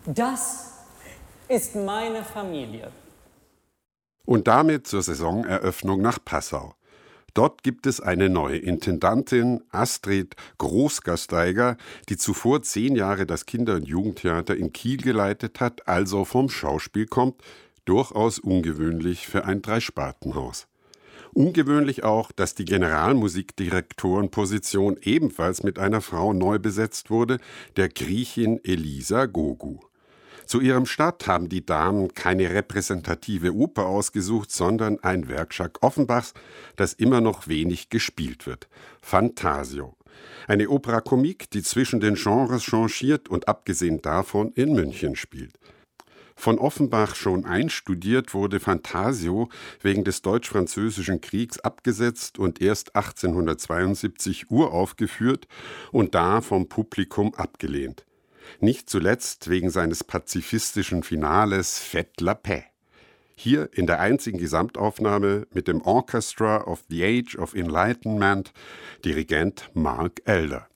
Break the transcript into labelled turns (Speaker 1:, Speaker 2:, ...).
Speaker 1: Das ist meine Familie.
Speaker 2: Und damit zur Saisoneröffnung nach Passau. Dort gibt es eine neue Intendantin, Astrid Großgasteiger, die zuvor 10 Jahre das Kinder- und Jugendtheater in Kiel geleitet hat, also vom Schauspiel kommt, durchaus ungewöhnlich für ein Dreispartenhaus. Ungewöhnlich auch, dass die Generalmusikdirektorenposition ebenfalls mit einer Frau neu besetzt wurde, der Griechin Elisa Gogu. Zu ihrem Start haben die Damen keine repräsentative Oper ausgesucht, sondern ein Werk Offenbachs, das immer noch wenig gespielt wird. Fantasio. Eine Opera comique, die zwischen den Genres changiert und abgesehen davon in München spielt. Von Offenbach schon einstudiert, wurde Fantasio wegen des Deutsch-Französischen Kriegs abgesetzt und erst 1872 uraufgeführt und da vom Publikum abgelehnt. Nicht zuletzt wegen seines pazifistischen Finales Faites la Paix. Hier in der einzigen Gesamtaufnahme mit dem Orchestra of the Age of Enlightenment, Dirigent Mark Elder.